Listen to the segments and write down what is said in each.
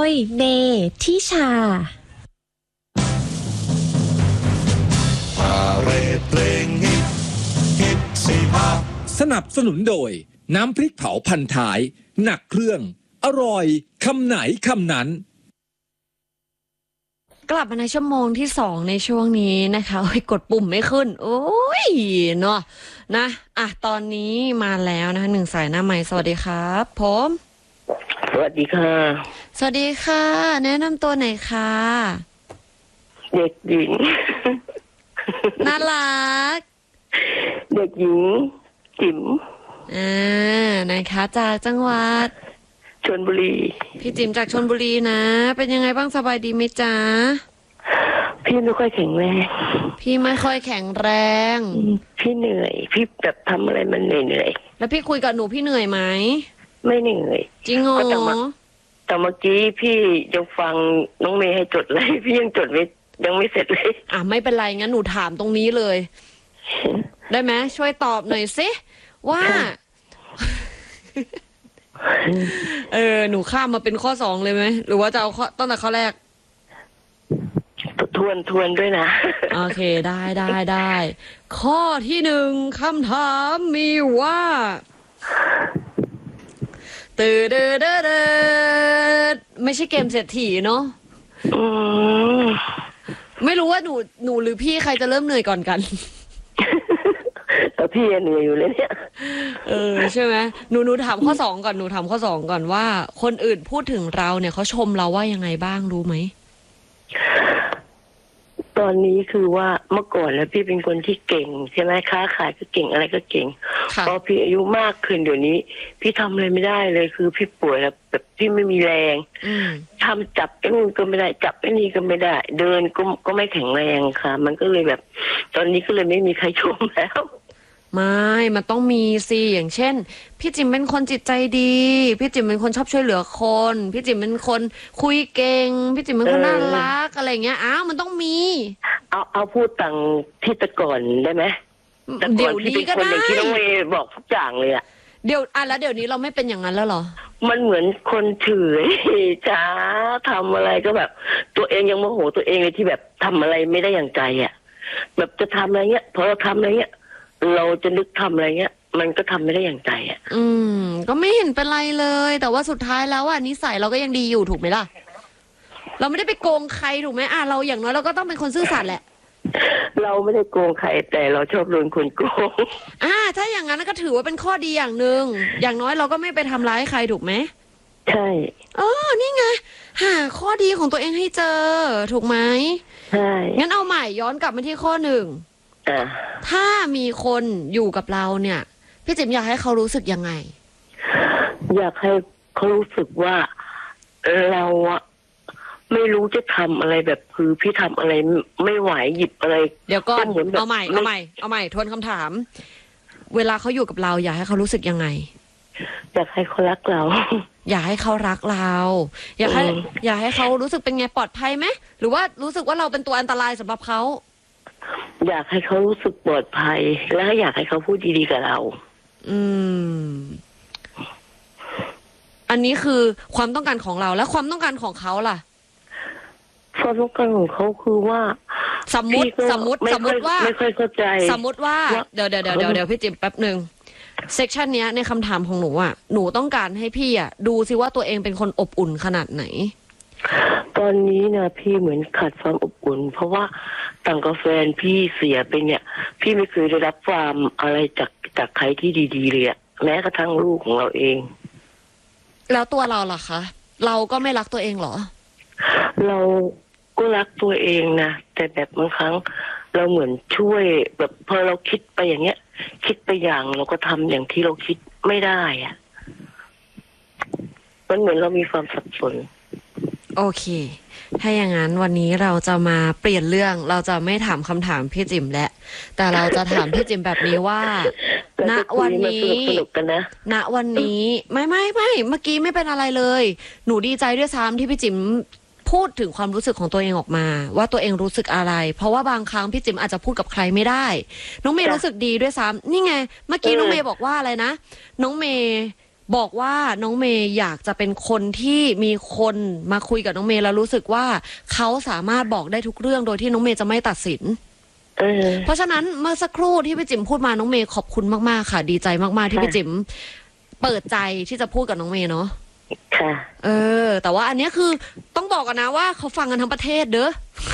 ยเมทิชาพาเรดเพลงฮิตสิฮะสนับสนุนโดยน้ำพริกเผาพันท้ายหนักเครื่องอร่อยคำไหนคำนั้นกลับมาในชั่วโมงที่2ในช่วงนี้นะคะกดปุ่มไม่ขึ้นโอ้ยเนาะนะตอนนี้มาแล้วนะคะ1 สายหน้าใหม่สวัสดีครับผมสวัสดีค่ะสวัสดีค่ะแนะนำตัวหน่อยค่ะเด็กหญิงน่ารักเด็กหญิงจิ๋มนะคะจากจังหวัดชลบุรีพี่จิ๋มจากชลบุรีนะเป็นยังไงบ้างสบายดีไหมจ๊ะพี่ไม่ค่อยแข็งแรงพี่ไม่ค่อยแข็งแรงพี่เหนื่อยพี่แบบทำอะไรมันเหนื่อยแล้วพี่คุยกับหนูพี่เหนื่อยไหมไม่เหนื่อยจริงเหรอแต่เมื่อกี้พี่ยังฟังน้องเมย์ให้จดเลยพี่ยังจดไม่ยังไม่เสร็จเลยไม่เป็นไรงั้นหนูถามตรงนี้เลยได้ไหมช่วยตอบหน่อยสิว่าหนูข้ามมาเป็นข้อ2เลยไหมหรือว่าจะเอาข้อตั้งแต่ข้อแรกทวนด้วยนะโอเคได้ข้อที่1คำถามมีว่าไม่ใช่เกมเศรษฐีเนาะไม่รู้ว่าหนูหรือพี่ใครจะเริ่มเหนื่อยก่อนกันแต่พี่เหนื่อยอยู่เลยเนี่ยใช่ไหมหนูถามข้อ2ก่อนหนูถามข้อ2ก่อนว่าคนอื่นพูดถึงเราเนี่ยเขาชมเราว่ายังไงบ้างรู้ไหมตอนนี้คือว่าเมื่อก่อนแล้วพี่เป็นคนที่เก่งใช่ไหมค้าขายก็เก่งอะไรก็เก่งพอพี่อายุมากขึ้นเดี๋ยวนี้พี่ทำอะไรไม่ได้เลยคือพี่ป่วยแล้วแบบพี่ไม่มีแรงทำจับไอ้นู่นก็ไม่ได้จับไอ้นี่ก็ไม่ได้เดินก็ไม่แข็งแรงค่ะมันก็เลยแบบตอนนี้ก็เลยไม่มีใครชมแล้วมันต้องมีสิอย่างเช่นพี่จิ๋มเป็นคนจิตใจดีพี่จิ๋มเป็นคนชอบช่วยเหลือคนพี่จิ๋มเป็นคนคุยเก่งพี่จิ๋มเป็นคนน่ารักอะไรเงี้ยมันต้องมีเอาพูดต่างที่แต่ก่อนได้ไหมเดี๋ยวนี้ก็ได้ที่น้องเมย์บอกทุกอย่างเลยอะแล้วเดี๋ยวนี้เราไม่เป็นอย่างนั้นแล้วเหรอมันเหมือนคนเฉยจ้าทำอะไรก็แบบตัวเองยังโมโหตัวเองเลยที่แบบทำอะไรไม่ได้อย่างใจอะแบบจะทำอะไรเงี้ยพอเราทำอะไรเงี้ยเราจะนึกทำอะไรเงี้ยมันก็ทำไม่ได้อย่างใจก็ไม่เห็นเป็นไรเลยแต่ว่าสุดท้ายแล้วนิสัยเราก็ยังดีอยู่ถูกไหมล่ะเราไม่ได้ไปโกงใครถูกไหมเราอย่างน้อยเราก็ต้องเป็นคนซื่อสัตย์แหละเราไม่ได้โกงใครแต่เราชอบโดนคนโกงถ้าอย่างนั้นก็ถือว่าเป็นข้อดีอย่างหนึ่งอย่างน้อยเราก็ไม่ไปทำร้ายใครถูกไหมใช่นี่ไงหาข้อดีของตัวเองให้เจอถูกไหมใช่งั้นเอาใหม่ย้อนกลับมาที่ข้อ1ถ้ามีคนอยู่กับเราเนี่ยพี่จิ๋มอยากให้เขารู้สึกยังไงอยากให้เขารู้สึกว่าเราไม่รู้จะทำอะไรแบบคือพี่ทำอะไรไม่ไหวหยิบอะไรเดี๋ยวก่อนเอาใหม่ทวนคำถามเวลาเขาอยู่กับเราอยากให้เขารู้สึกยังไงอยากให้เขารักเราอยากให้เขารักเราอยากให้เขารู้สึกเป็นไงปลอดภัยไหมหรือว่ารู้สึกว่าเราเป็นตัวอันตรายสำหรับเขาอยากให้เขารู้สึกปลอดภัยและอยากให้เขาพูดดีๆกับเราอันนี้คือความต้องการของเราและความต้องการของเขาล่ะความต้องการของเขาคือว่าสมมติว่าไม่ค่อยเข้าใจสมมติว่าเดี๋ยวพี่จิ๋มแป๊บนึงเซกชันนี้ในคำถามของหนูหนูต้องการให้พี่ดูซิว่าตัวเองเป็นคนอบอุ่นขนาดไหนตอนนี้นะพี่เหมือนขาดความอบอุ่นเพราะว่าต่างกับแฟนพี่เสียไปเนี่ยพี่ไม่เคยได้รับความอะไรจากใครที่ดีๆเลยแม้กระทั่งลูกของเราเองแล้วตัวเราล่ะคะเราก็ไม่รักตัวเองเหรอเราก็รักตัวเองนะแต่แบบบางครั้งเราเหมือนช่วยแบบพอเราคิดไปอย่างเงี้ยคิดไปอย่างเราก็ทำอย่างที่เราคิดไม่ได้มันเหมือนเรามีความสับสนโอเคถ้าอย่างนั้นวันนี้เราจะมาเปลี่ยนเรื่องเราจะไม่ถามคำถามพี่จิ๋มแล้วแต่เราจะถามพี่จิ๋มแบบนี้ว่าณวันนี้ณวันนี้ไม่เมื่อกี้ไม่เป็นอะไรเลยหนูดีใจด้วยซ้ำที่พี่จิ๋มพูดถึงความรู้สึกของตัวเองออกมาว่าตัวเองรู้สึกอะไรเพราะว่าบางครั้งพี่จิ๋มอาจจะพูดกับใครไม่ได้น้องเมย์รู้สึกดีด้วยซ้ำนี่ไงเมื่อกี้น้องเมย์บอกว่าอะไรนะน้องเมย์บอกว่าน้องเมย์อยากจะเป็นคนที่มีคนมาคุยกับน้องเมย์แล้วรู้สึกว่าเขาสามารถบอกได้ทุกเรื่องโดยที่น้องเมย์จะไม่ตัดสินเพราะฉะนั้นเมื่อสักครู่ที่พี่จิ๋มพูดมาน้องเมย์ขอบคุณมากๆค่ะดีใจมากๆที่พี่จิ๋มเปิดใจที่จะพูดกับน้องเมย์เนาะค่ะแต่ว่าอันนี้คือต้องบอกกันนะว่าเขาฟังกันทั้งประเทศเด้อ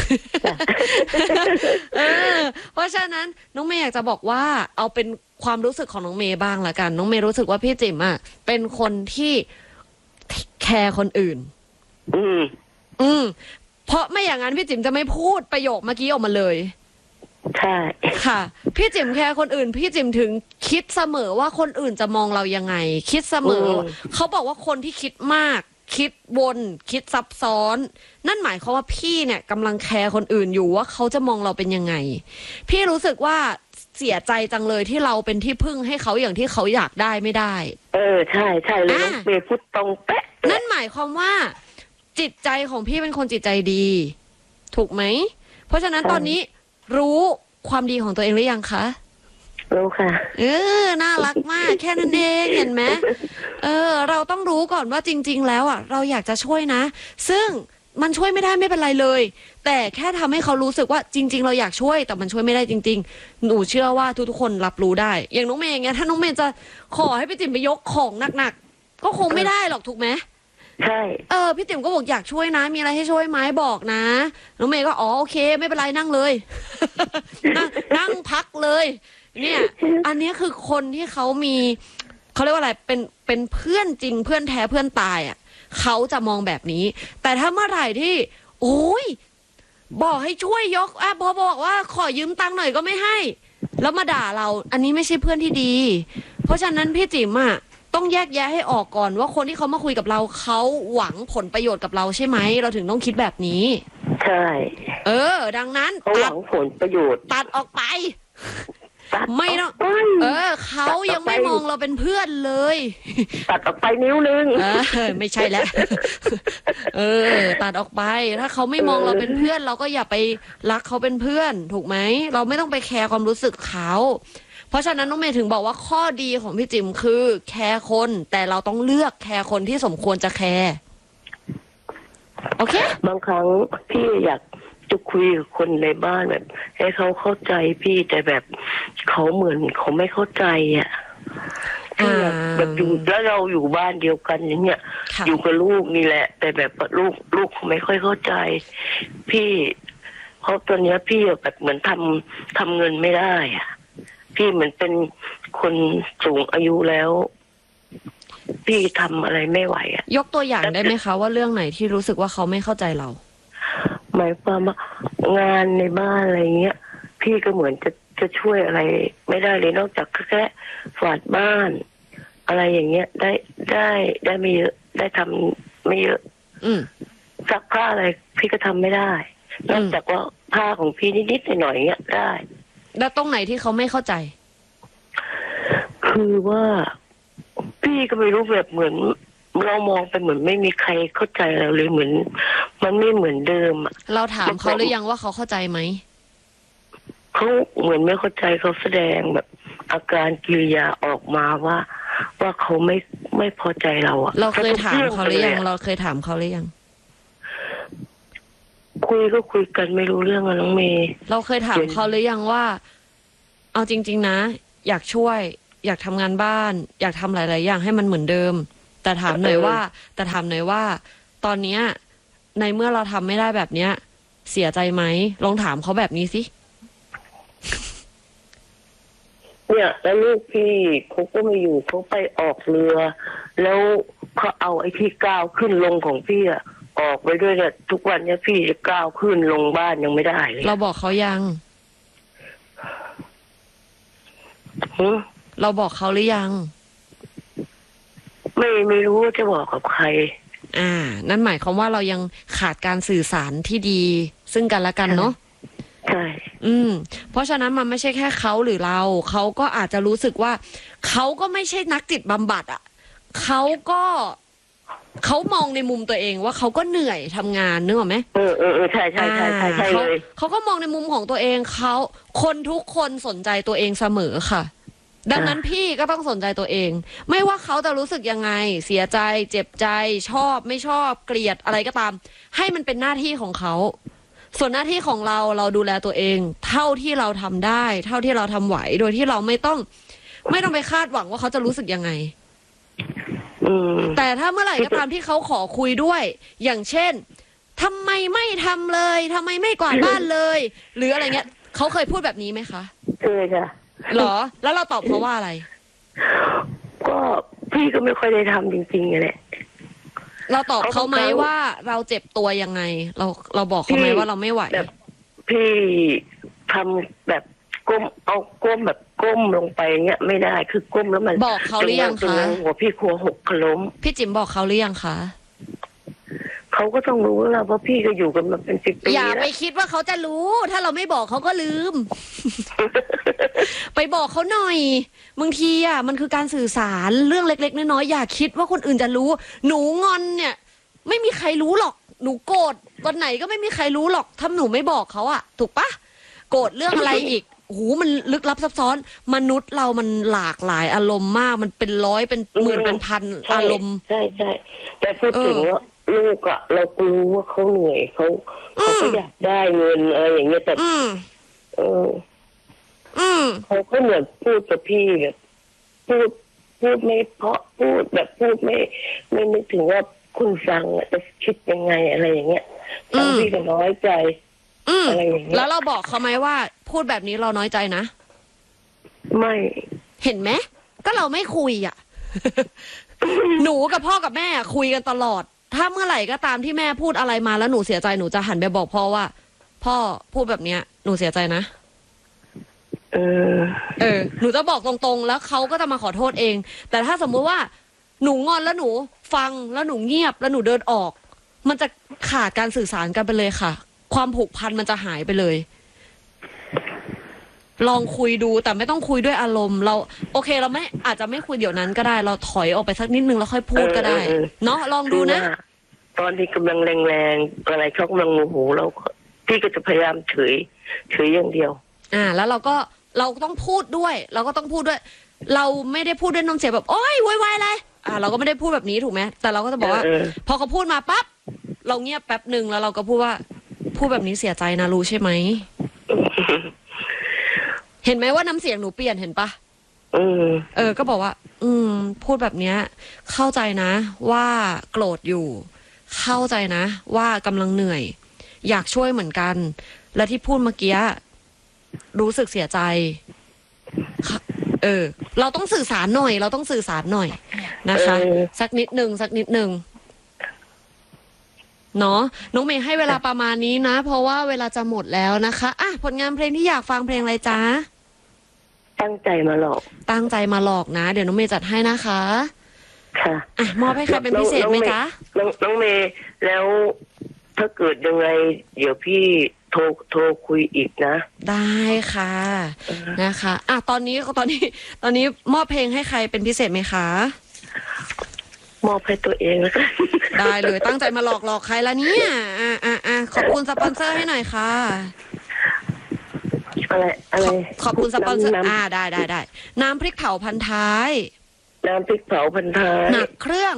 เพราะฉะนั้นน้องเมย์อยากจะบอกว่าเอาเป็นความรู้สึกของน้องเมย์บ้างละกันน้องเมย์รู้สึกว่าพี่จิ๋มอ่ะเป็นคนที่แคร์คนอื่นเพราะไม่อย่างนั้นพี่จิ๋มจะไม่พูดประโยคเมื่อกี้ออกมาเลยใช่ค่ะพี่จิ๋มแคร์คนอื่นพี่จิ๋มถึงคิดเสมอว่าคนอื่นจะมองเรายังไงคิดเสมอเขาบอกว่าคนที่คิดมากคิดวนคิดซับซ้อนนั่นหมายความว่าพี่เนี่ยกำลังแคร์คนอื่นอยู่ว่าเขาจะมองเราเป็นยังไงพี่รู้สึกว่าเสียใจจังเลยที่เราเป็นที่พึ่งให้เขาอย่างที่เขาอยากได้ไม่ได้ใช่ใช่เลยน้องเมย์พูดตรงเป๊ะนั่นหมายความว่าจิตใจของพี่เป็นคนจิตใจดีถูกไหมเพราะฉะนั้นตอนนี้รู้ความดีของตัวเองหรือยังคะรู้ค่ะน่ารักมากแค่นั้นเองเห็นไหมเราต้องรู้ก่อนว่าจริงๆแล้วอ่ะเราอยากจะช่วยนะซึ่งมันช่วยไม่ได้ไม่เป็นไรเลยแต่แค่ทำให้เขารู้สึกว่าจริงๆเราอยากช่วยแต่มันช่วยไม่ได้จริงๆหนูเชื่อว่าทุกๆคนรับรู้ได้อย่างน้องเมย์อย่างเงี้ยถ้าน้องเมย์จะขอให้พี่จิ๋มไปยกของหนักๆก็คงไม่ได้หรอกถูกไหมใช่พี่ติ๋มก็บอกอยากช่วยนะมีอะไรให้ช่วยไหมบอกนะน้องเมย์ก็โอเคไม่เป็นไรนั่งเลย นั่งพักเลยเนี่ยอันนี้คือคนที่เขามีเขาเรียกว่าอะไรเป็นเพื่อนจริงเพื่อนแท้เพื่อนตายอ่ะเขาจะมองแบบนี้แต่ถ้าเมื่อไหร่ที่โอ้ยบอกให้ช่วยยกพอบอกว่าขอยืมตังค์หน่อยก็ไม่ให้แล้วมาด่าเราอันนี้ไม่ใช่เพื่อนที่ดีเพราะฉะนั้นพี่จิ๋มอ่ะต้องแยกแยะให้ออกก่อนว่าคนที่เขามาคุยกับเราเขาหวังผลประโยชน์กับเราใช่ไหมเราถึงต้องคิดแบบนี้ใช่ดังนั้นเขาหวังผลประโยชน์ตัดออกไปไม่ต้องเขายังไม่มองเราเป็นเพื่อนเลยตัดออกไปนิ้วนึงไม่ใช่แล้วตัดออกไปถ้าเขาไม่มองเราเป็นเพื่อนเราก็อย่าไปรักเขาเป็นเพื่อนถูกไหมเราไม่ต้องไปแคร์ความรู้สึกเขาเพราะฉะนั้นน้องเมย์ถึงบอกว่าข้อดีของพี่จิ๋มคือแคร์คนแต่เราต้องเลือกแคร์คนที่สมควรจะแคร์โอเคบางครั้งพี่อยากจะคุยกับคนในบ้านแบบให้เขาเข้าใจพี่แต่แบบเขาเหมือนเขาไม่เข้าใจแบบอยู่แล้วเราอยู่บ้านเดียวกันอย่างเงี้ยอยู่กับลูกนี่แหละแต่แบบลูกเขาไม่ค่อยเข้าใจพี่เพราะตอนนี้พี่แบบเหมือนทำเงินไม่ได้พี่เหมือนเป็นคนสูงอายุแล้วพี่ทำอะไรไม่ไหวยกตัวอย่างได้ไหมคะว่าเรื่องไหนที่รู้สึกว่าเขาไม่เข้าใจเราหมายความว่างานในบ้านอะไรเงี้ยพี่ก็เหมือนจะช่วยอะไรไม่ได้เลยนอกจากแค่ฝาดบ้านอะไรอย่างเงี้ยได้ไม่เยอะได้ทำไม่เยอะซักผ้าอะไรพี่ก็ทำไม่ได้นอกจากว่าผ้าของพี่นิดๆหน่อยๆเงี้ยได้แล้วตรงไหนที่เขาไม่เข้าใจคือว่าพี่ก็ไม่รู้แบบเหมือนเรามองไปเหมือนไม่มีใครเข้าใจเราเลยเหมือนมันไม่เหมือนเดิมเราถามเขาหรือยังว่าเขาเข้าใจไหมเขาเหมือนไม่เข้าใจเขาแสดงแบบอาการกิริยาออกมาว่าเขาไม่พอใจเราเราเคยถามเขาหรือยังเราเคยถามเขาหรือยังคุยกันไม่รู้เรื่องน้องเมย์เราเคยถามเขาหรือยังว่าเอาจริงๆนะอยากช่วยอยากทำงานบ้านอยากทำหลายๆอย่างให้มันเหมือนเดิมแต่ถามหน่อยว่าตอนนี้ในเมื่อเราทำไม่ได้แบบเนี้ยเสียใจไหมลองถามเขาแบบนี้สิเนี่ยแล้วลูกพี่เขาก็ไม่อยู่เขาไปออกเรือแล้วเขาเอาไอ้ที่ก้าวขึ้นลงของพี่ออกไปด้วยเนี่ยทุกวันเนี่ยพี่จะก้าวขึ้นลงบ้านยังไม่ได้เลยเราบอกเขายังเราบอกเขาหรือยังไม่รู้จะบอกกับใครนั่นหมายความว่าเรายังขาดการสื่อสารที่ดีซึ่งกันและกันเนาะใช่เพราะฉะนั้นมันไม่ใช่แค่เขาหรือเราเขาก็อาจจะรู้สึกว่าเขาก็ไม่ใช่นักจิตบำบัดเขามองในมุมตัวเองว่าเขาก็เหนื่อยทำงานนึกออกไหมใช่เลยเขาก็มองในมุมของตัวเองคนทุกคนสนใจตัวเองเสมอค่ะดังนั้นพี่ก็ต้องสนใจตัวเอง ไม่ว่าเขาจะรู้สึกยังไงเสียใจเจ็บใจชอบไม่ชอบเกลียดอะไรก็ตามให้มันเป็นหน้าที่ของเขาส่วนหน้าที่ของเราดูแลตัวเองเท่าที่เราทำได้เท่าที่เราทำไหวโดยที่เราไม่ต้องไปคาดหวังว่าเขาจะรู้สึกยังไงแต่ถ้าเมื่อไหร่ก็ตามที่เขาขอคุยด้วยอย่างเช่นทำไมไม่ทำเลยทำไมไม่กวาดบ้านเลย หรืออะไรเงี้ยเขาเคยพูดแบบนี้ไหมคะเคยค่ะหรอแล้วเราตอบเขาว่าอะไรก็พี่ก็ไม่ค่อยได้ทำจริงๆแหละเราตอบเขาไหมว่าเราเจ็บตัวยังไงเราบอกเขาไหมว่าเราไม่ไหวแบบพี่ทำแบบก้มแบบก้มลงไปเงี้ยไม่ได้คือก้มแล้วมันบอกเขาหรือยังคะหัวพี่ครัวหกล้มพี่จิ๋มบอกเขาหรือยังคะเขาก็ต้องรู้แล้วเพราะพี่ก็อยู่กันมาเป็น10 ปีอย่าไปคิดว่าเขาจะรู้ถ้าเราไม่บอกเขาก็ลืม ไปบอกเขาหน่อยบางทีอ่ะมันคือการสื่อสารเรื่องเล็กๆน้อยๆอย่าคิดว่าคนอื่นจะรู้หนูงอนเนี่ยไม่มีใครรู้หรอกหนูโกรธวันไหนก็ไม่มีใครรู้หรอกถ้าหนูไม่บอกเขาอ่ะถูกปะโกรธเรื่องอะไรอีกโอ้โหมันลึกลับซับซ้อนมนุษย์เรามันหลากหลายอารมณ์มากมันเป็นร้อยเป็นหมื่นเป็นพันอารมณ์ใช่ใช่แต่พูดถึงว่าลูกอะเราก็รู้ว่าเขาเหนื่อยเขาก็อยากได้เงินอะไรอย่างเงี้ยแต่เขาก็เหมือนพูดกับพี่แบบพูดไม่เพราะพูดแบบพูดไม่นึกถึงว่าคุณฟังจะคิดยังไงอะไรอย่างเงี้ยพี่ก็น้อยใจอะไรอย่างเงี้ยแล้วเราบอกเขาไหมว่าพูดแบบนี้เราน้อยใจนะไม่เห็นไหมก็เราไม่คุยอ่ะ หนูกับพ่อกับแม่คุยกันตลอดถ้าเมื่อไหร่ก็ตามที่แม่พูดอะไรมาแล้วหนูเสียใจหนูจะหันไปบอกพ่อว่าพ่อพูดแบบเนี้ยหนูเสียใจนะหนูจะบอกตรงๆแล้วเขาก็จะมาขอโทษเองแต่ถ้าสมมุติว่าหนูงอนแล้วหนูฟังแล้วหนูเงียบแล้วหนูเดินออกมันจะขาดการสื่อสารกันไปเลยค่ะความผูกพันมันจะหายไปเลยลองคุยดูแต่ไม่ต้องคุยด้วยอารมณ์เราโอเคเราไม่อาจจะไม่คุยเดี๋ยวนั้นก็ได้เราถอยออกไปสักนิดนึงแล้วค่อยพูดก็ได้เนาะลองดูนะตอนที่กำลังแรงๆอะไรเขากำลังโมโหเราพี่ก็จะพยายามเฉยอย่างเดียวแล้วเราต้องพูดด้วยเราก็ต้องพูดด้วยเราไม่ได้พูดด้วยน้ำเสียงแบบโอ๊ยวุ่นวายอะไรเราก็ไม่ได้พูดแบบนี้ถูกไหมแต่เราก็จะบอกว่าพอเขาพูดมาปั๊บเราเงียบแป๊บหนึ่งแล้วเราก็พูดว่าพูดแบบนี้เสียใจนะรู้ใช่ไหมเห็นไหมว่าน้ำเสียงหนูเปลี่ยนเห็นปะก็บอกว่าพูดแบบเนี้ยเข้าใจนะว่าโกรธอยู่เข้าใจนะว่ากำลังเหนื่อยอยากช่วยเหมือนกันและที่พูดเมื่อกี้รู้สึกเสียใจเราต้องสื่อสารหน่อยนะคะสักนิดนึงเนาะน้องเมย์ให้เวลาประมาณนี้นะเพราะว่าเวลาจะหมดแล้วนะคะผลงานเพลงที่อยากฟังเพลงอะไรจ๊ะตั้งใจมาหลอกนะเดี๋ยวน้องเมย์จัดให้นะคะค่ะมอบให้ใครเป็นพิเศษไหมจ๊ะน้องเมย์แล้วถ้าเกิดยังไงเดี๋ยวพี่โทรคุยอีกนะได้ค่ะนะคะตอนนี้มอบเพลงให้ใครเป็นพิเศษไหมคะมอบให้ตัวเองแล้วกันได้เลยตั้งใจมาหลอกใครละเนี่ยขอบคุณสปอนเซอร์ให้หน่อยค่ะอะไรขอบคุณสปอนเซอร์ได้น้ำพริกเผาพันท้ายน้ำพริกเผาพันท้ายหนักเครื่อง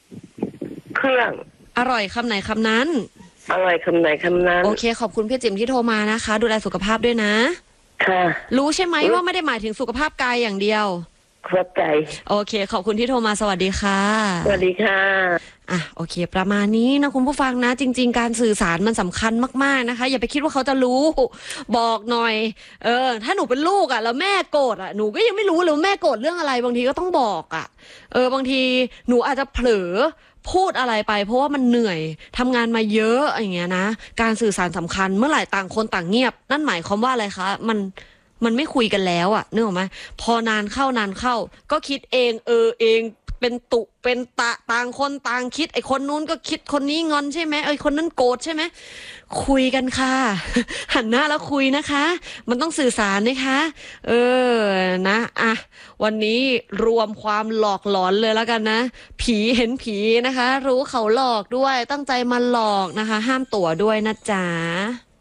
อร่อยคำไหนคำนั้นโอเคขอบคุณพี่จิ๋มที่โทรมานะคะดูแลสุขภาพด้วยนะค่ะรู้ใช่ไหมว่าไม่ได้หมายถึงสุขภาพกายอย่างเดียวเข้าใจโอเคขอบคุณที่โทรมาสวัสดีค่ะสวัสดีค่ะโอเคประมาณนี้นะคุณผู้ฟังนะจริงๆการสื่อสารมันสำคัญมากๆนะคะอย่าไปคิดว่าเขาจะรู้บอกหน่อยถ้าหนูเป็นลูกแล้วแม่โกรธหนูก็ยังไม่รู้เลยว่าแม่โกรธเรื่องอะไรบางทีก็ต้องบอกบางทีหนูอาจจะเผลอพูดอะไรไปเพราะว่ามันเหนื่อยทำงานมาเยอะอย่างเงี้ยนะการสื่อสารสำคัญเมื่อไหร่ต่างคนต่างเงียบนั่นหมายความว่าอะไรคะมันไม่คุยกันแล้วนึกออกไหมพอนานเข้าก็คิดเองเองเป็นตุเป็นตะต่างคนต่างคิดไอ้คนนู้นก็คิดคนนี้งอนใช่ไหมไอ้คนนั้นโกรธใช่ไหมคุยกันค่ะหันหน้าแล้วคุยนะคะมันต้องสื่อสารนะคะนะวันนี้รวมความหลอกหลอนเลยแล้วกันนะผีเห็นผีนะคะรู้เขาหลอกด้วยตั้งใจมาหลอกนะคะห้ามตั๋วด้วยนะจ๊ะ